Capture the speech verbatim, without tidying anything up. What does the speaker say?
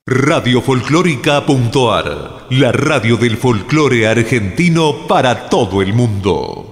Radio Folclórica punto a r, la radio del folclore argentino para todo el mundo.